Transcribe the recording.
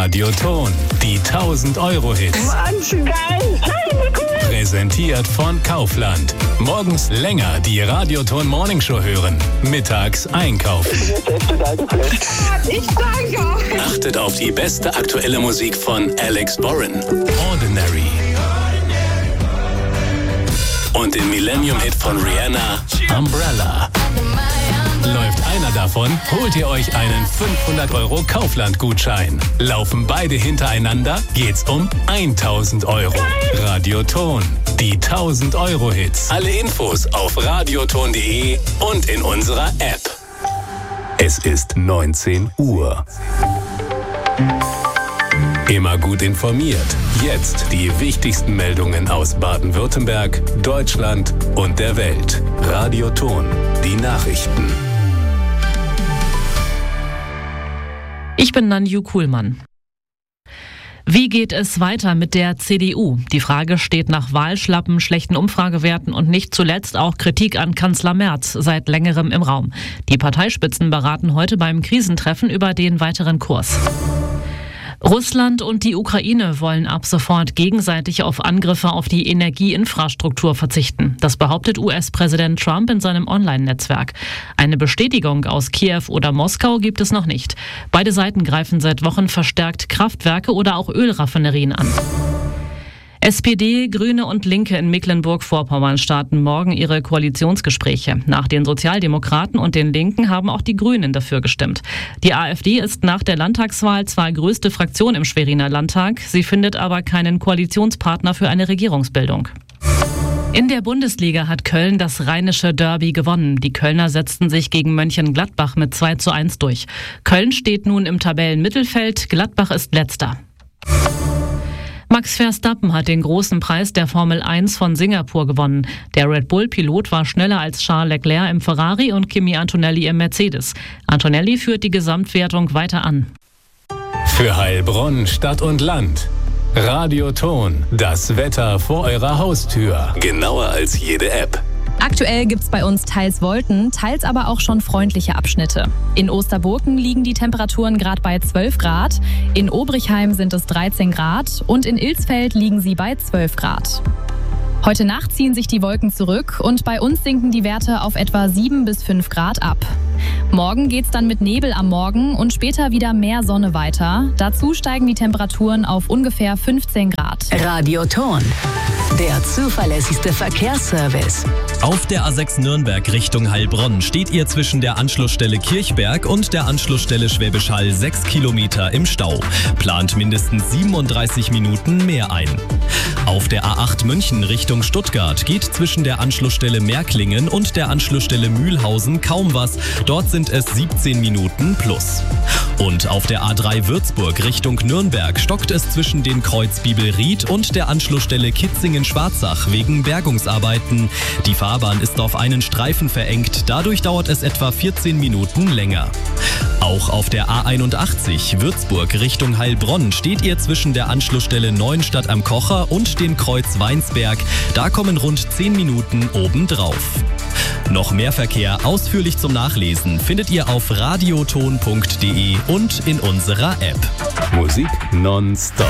Radioton, die 1000-Euro-Hits. Wahnsinn, geil! Hey, cool! Präsentiert von Kaufland. Morgens länger die Radioton Morningshow hören. Mittags einkaufen. Ich bin jetzt total geflasht. Ich danke euch. Achtet auf die beste aktuelle Musik von Alex Warren. Ordinary. Und den Millennium-Hit von Rihanna, Umbrella. Läuft einer davon, holt ihr euch einen 500 € Kaufland-Gutschein. Laufen beide hintereinander, geht's um 1000 €. Radioton, die 1000-Euro-Hits. Alle Infos auf radioton.de und in unserer App. Es ist 19 Uhr. Immer gut informiert. Jetzt die wichtigsten Meldungen aus Baden-Württemberg, Deutschland und der Welt. Radioton, die Nachrichten. Ich bin Nanju Kuhlmann. Wie geht es weiter mit der CDU? Die Frage steht nach Wahlschlappen, schlechten Umfragewerten und nicht zuletzt auch Kritik an Kanzler Merz seit längerem im Raum. Die Parteispitzen beraten heute beim Krisentreffen über den weiteren Kurs. Russland und die Ukraine wollen ab sofort gegenseitig auf Angriffe auf die Energieinfrastruktur verzichten. Das behauptet US-Präsident Trump in seinem Online-Netzwerk. Eine Bestätigung aus Kiew oder Moskau gibt es noch nicht. Beide Seiten greifen seit Wochen verstärkt Kraftwerke oder auch Ölraffinerien an. SPD, Grüne und Linke in Mecklenburg-Vorpommern starten morgen ihre Koalitionsgespräche. Nach den Sozialdemokraten und den Linken haben auch die Grünen dafür gestimmt. Die AfD ist nach der Landtagswahl zwar größte Fraktion im Schweriner Landtag, sie findet aber keinen Koalitionspartner für eine Regierungsbildung. In der Bundesliga hat Köln das rheinische Derby gewonnen. Die Kölner setzten sich gegen Mönchengladbach mit 2:1 durch. Köln steht nun im Tabellenmittelfeld, Gladbach ist letzter. Max Verstappen hat den großen Preis der Formel 1 von Singapur gewonnen. Der Red Bull-Pilot war schneller als Charles Leclerc im Ferrari und Kimi Antonelli im Mercedes. Antonelli führt die Gesamtwertung weiter an. Für Heilbronn, Stadt und Land. Radioton, das Wetter vor eurer Haustür. Genauer als jede App. Aktuell gibt's bei uns teils Wolken, teils aber auch schon freundliche Abschnitte. In Osterburken liegen die Temperaturen gerade bei 12 Grad, in Obrichheim sind es 13 Grad und in Ilsfeld liegen sie bei 12 Grad. Heute Nacht ziehen sich die Wolken zurück und bei uns sinken die Werte auf etwa 7 bis 5 Grad ab. Morgen geht's dann mit Nebel am Morgen und später wieder mehr Sonne weiter. Dazu steigen die Temperaturen auf ungefähr 15 Grad. Radioton, der zuverlässigste Verkehrsservice. Auf der A6 Nürnberg Richtung Heilbronn steht ihr zwischen der Anschlussstelle Kirchberg und der Anschlussstelle Schwäbisch Hall 6 Kilometer im Stau. Plant mindestens 37 Minuten mehr ein. Auf der A8 München Richtung Stuttgart geht zwischen der Anschlussstelle Märklingen und der Anschlussstelle Mühlhausen kaum was. Dort sind es 17 Minuten plus. Und auf der A3 Würzburg Richtung Nürnberg stockt es zwischen den Kreuz Bibelried und der Anschlussstelle Kitzingen-Schwarzach wegen Bergungsarbeiten. Die Fahrbahn ist auf einen Streifen verengt, dadurch dauert es etwa 14 Minuten länger. Auch auf der A81 Würzburg Richtung Heilbronn steht ihr zwischen der Anschlussstelle Neuenstadt am Kocher und dem Kreuz Weinsberg. Da kommen rund 10 Minuten obendrauf. Noch mehr Verkehr ausführlich zum Nachlesen findet ihr auf radioton.de und in unserer App. Musik nonstop.